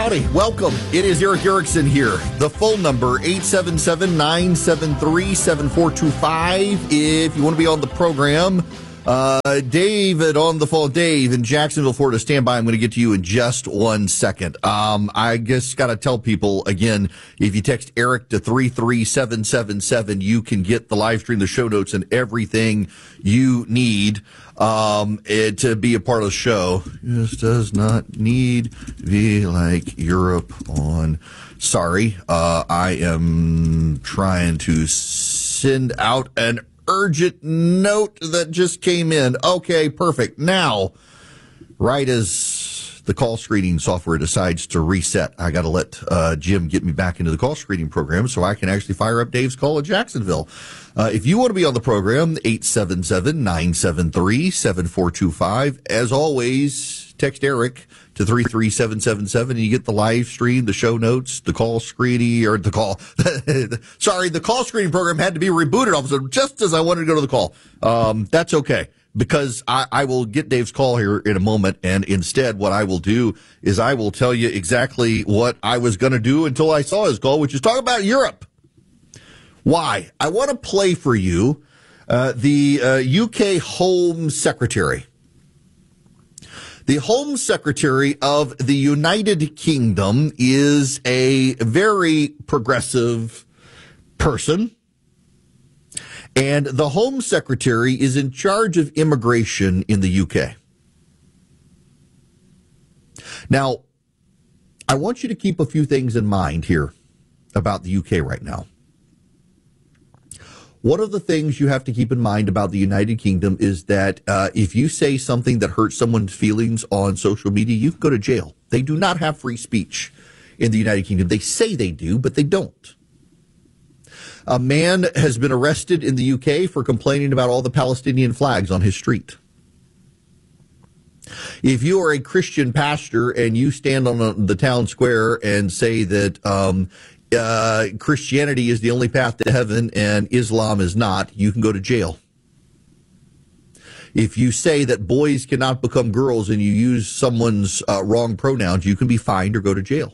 Howdy, welcome. It is Erick Erickson here. The phone number, 877-973-7425. If you want to be on the program, David on the phone. Dave in Jacksonville, Florida, stand by. I'm going to get to you in just 1 second. I just got to tell people again, if you text Eric to 33777, you can get the live stream, the show notes, and everything you need to be a part of the show. This does not need to be like Europe on. Sorry, I am trying to send out an urgent note that just came in. Okay, perfect. Now, right as the call screening software decides to reset, I got to let Jim get me back into the call screening program so I can actually fire up Dave's call at Jacksonville. If you want to be on the program, 877-973-7425. As always, text Eric to 33777 and you get the live stream, the show notes, the call screening, or the call. Sorry, the call screening program had to be rebooted all of a sudden just as I wanted to go to the call. That's okay, because I will get Dave's call here in a moment, and instead what I will do is I will tell you exactly what I was going to do until I saw his call, which is talk about Europe. Why? I want to play for you the UK Home Secretary. The Home Secretary of the United Kingdom is a very progressive person, and the Home Secretary is in charge of immigration in the UK. Now, I want you to keep a few things in mind here about the UK right now. One of the things you have to keep in mind about the United Kingdom is that if you say something that hurts someone's feelings on social media, you can go to jail. They do not have free speech in the United Kingdom. They say they do, but they don't. A man has been arrested in the UK for complaining about all the Palestinian flags on his street. If you are a Christian pastor and you stand on the town square and say that Christianity is the only path to heaven and Islam is not, you can go to jail. If you say that boys cannot become girls and you use someone's wrong pronouns, you can be fined or go to jail.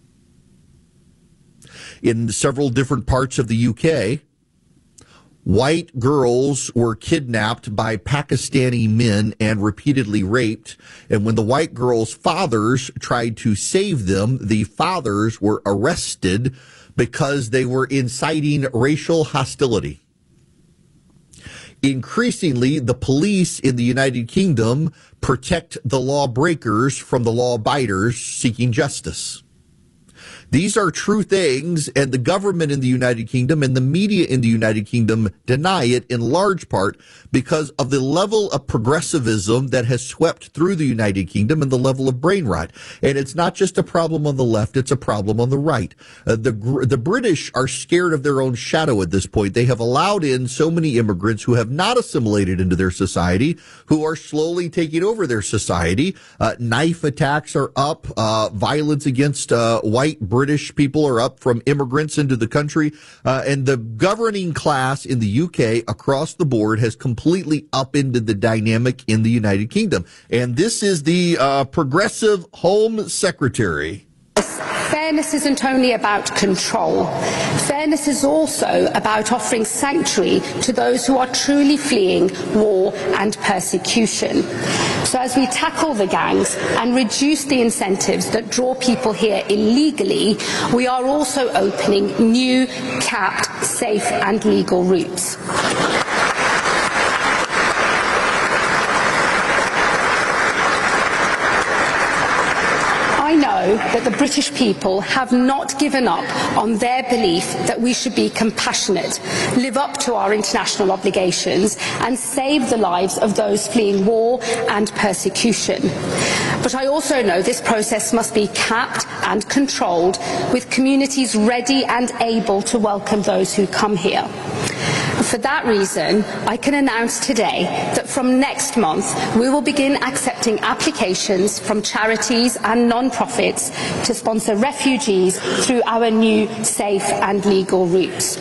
In several different parts of the UK, white girls were kidnapped by Pakistani men and repeatedly raped. And when the white girls' fathers tried to save them, the fathers were arrested because they were inciting racial hostility. Increasingly, the police in the United Kingdom protect the lawbreakers from the law-abiders seeking justice. These are true things, and the government in the United Kingdom and the media in the United Kingdom deny it in large part because of the level of progressivism that has swept through the United Kingdom and the level of brain rot. And it's not just a problem on the left, it's a problem on the right. The British are scared of their own shadow at this point. They have allowed in so many immigrants who have not assimilated into their society, who are slowly taking over their society. Knife attacks are up. Violence against white British people are up from immigrants into the country. And the governing class in the UK across the board has completely upended the dynamic in the United Kingdom. And this is the progressive Home Secretary. Fairness isn't only about control. Fairness is also about offering sanctuary to those who are truly fleeing war and persecution. So as we tackle the gangs and reduce the incentives that draw people here illegally, we are also opening new, capped, safe and legal routes. I know that the British people have not given up on their belief that we should be compassionate, live up to our international obligations and save the lives of those fleeing war and persecution. But I also know this process must be capped and controlled, with communities ready and able to welcome those who come here. For that reason, I can announce today that from next month, we will begin accepting applications from charities and non-profits to sponsor refugees through our new safe and legal routes.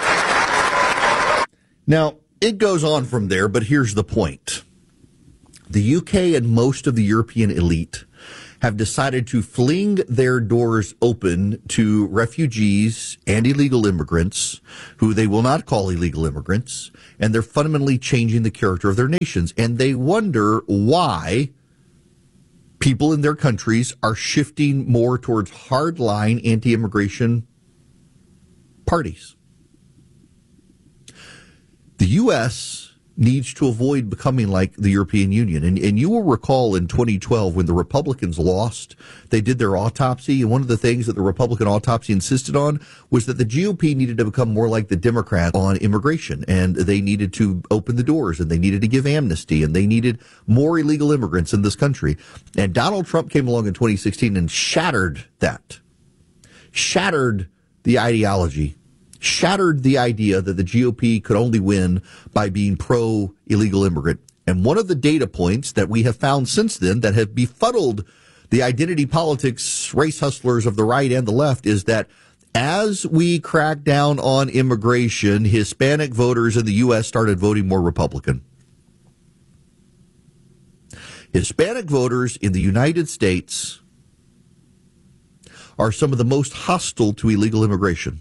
Now, it goes on from there, but here's the point. The UK and most of the European elite have decided to fling their doors open to refugees and illegal immigrants, who they will not call illegal immigrants, and they're fundamentally changing the character of their nations. And they wonder why people in their countries are shifting more towards hardline anti-immigration parties. The U.S. needs to avoid becoming like the European Union. And you will recall in 2012 when the Republicans lost, they did their autopsy. And one of the things that the Republican autopsy insisted on was that the GOP needed to become more like the Democrats on immigration. And they needed to open the doors, and they needed to give amnesty, and they needed more illegal immigrants in this country. And Donald Trump came along in 2016 and shattered that, shattered the ideology, shattered the idea that the GOP could only win by being pro-illegal immigrant. And one of the data points that we have found since then that have befuddled the identity politics race hustlers of the right and the left is that as we crack down on immigration, Hispanic voters in the U.S. started voting more Republican. Hispanic voters in the United States are some of the most hostile to illegal immigration.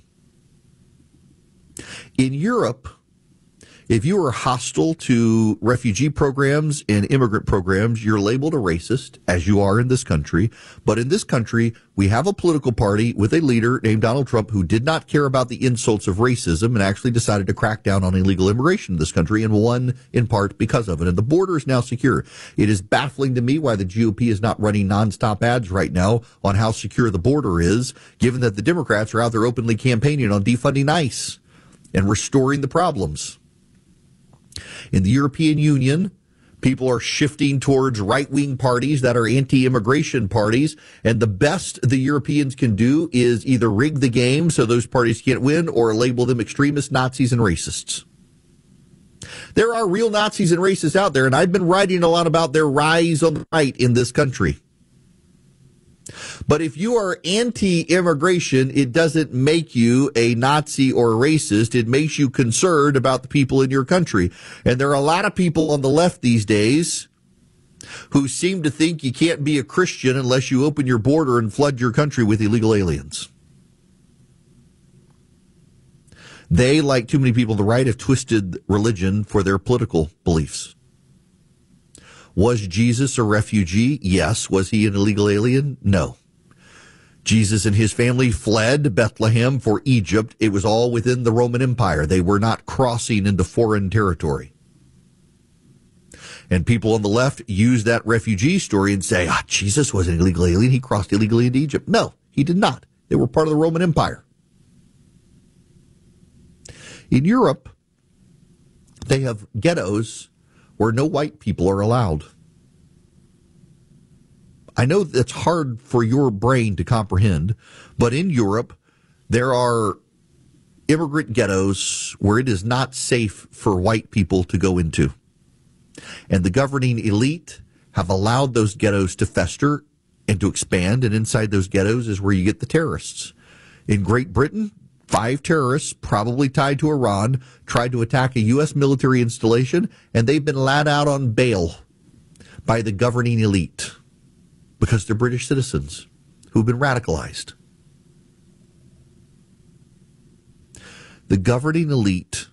In Europe, if you are hostile to refugee programs and immigrant programs, you're labeled a racist, as you are in this country. But in this country, we have a political party with a leader named Donald Trump who did not care about the insults of racism and actually decided to crack down on illegal immigration in this country, and won in part because of it. And the border is now secure. It is baffling to me why the GOP is not running nonstop ads right now on how secure the border is, given that the Democrats are out there openly campaigning on defunding ICE and restoring the problems. In the European Union, people are shifting towards right-wing parties that are anti-immigration parties, and the best the Europeans can do is either rig the game so those parties can't win or label them extremists, Nazis, and racists. There are real Nazis and racists out there, and I've been writing a lot about their rise on the right in this country. But if you are anti-immigration, it doesn't make you a Nazi or a racist. It makes you concerned about the people in your country. And there are a lot of people on the left these days who seem to think you can't be a Christian unless you open your border and flood your country with illegal aliens. They, like too many people on the right, have twisted religion for their political beliefs. Was Jesus a refugee? Yes. Was he an illegal alien? No. Jesus and his family fled Bethlehem for Egypt. It was all within the Roman Empire. They were not crossing into foreign territory. And people on the left use that refugee story and say, Jesus was an illegal alien. He crossed illegally into Egypt. No, he did not. They were part of the Roman Empire. In Europe, they have ghettos where no white people are allowed. I know that's hard for your brain to comprehend, but in Europe, there are immigrant ghettos where it is not safe for white people to go into. And the governing elite have allowed those ghettos to fester and to expand, and inside those ghettos is where you get the terrorists. In Great Britain, 5 terrorists, probably tied to Iran, tried to attack a U.S. military installation, and they've been let out on bail by the governing elite because they're British citizens who've been radicalized. The governing elite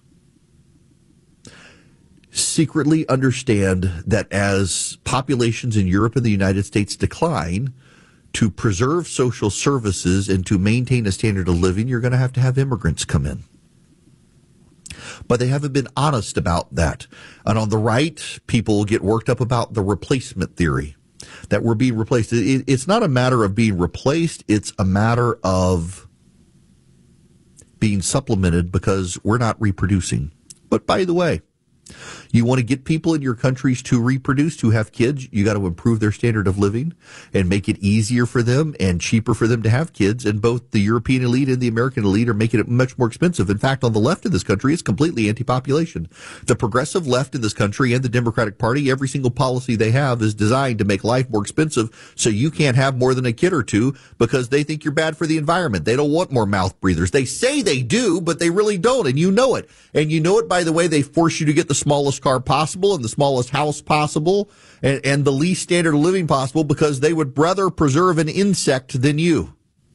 secretly understand that as populations in Europe and the United States decline, to preserve social services and to maintain a standard of living, you're going to have immigrants come in. But they haven't been honest about that. And on the right, people get worked up about the replacement theory, that we're being replaced. It's not a matter of being replaced. It's a matter of being supplemented because we're not reproducing. But by the way, you want to get people in your countries to reproduce, to have kids, you got to improve their standard of living and make it easier for them and cheaper for them to have kids. And both the European elite and the American elite are making it much more expensive. In fact, on the left in this country, it's completely anti-population. The progressive left in this country and the Democratic Party, every single policy they have is designed to make life more expensive so you can't have more than a kid or two because they think you're bad for the environment. They don't want more mouth breathers. They say they do, but they really don't, and you know it. And you know it by the way they force you to get the smallest smallest car possible and the smallest house possible and the least standard of living possible because they would rather preserve an insect than you.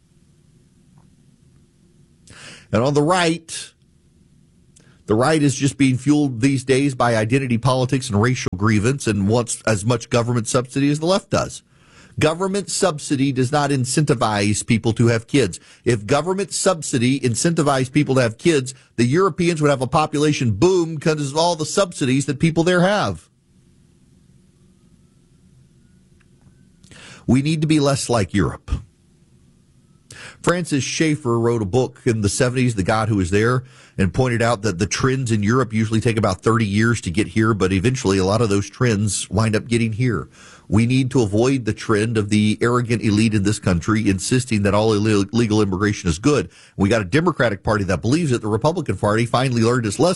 And on the right is just being fueled these days by identity politics and racial grievance and wants as much government subsidy as the left does. Government subsidy does not incentivize people to have kids. If government subsidy incentivized people to have kids, the Europeans would have a population boom because of all the subsidies that people there have. We need to be less like Europe. Francis Schaeffer wrote a book in the 70s, The God Who Is There, and pointed out that the trends in Europe usually take about 30 years to get here, but eventually a lot of those trends wind up getting here. We need to avoid the trend of the arrogant elite in this country insisting that all illegal immigration is good. We got a Democratic Party that believes it. The Republican Party finally learned its lesson.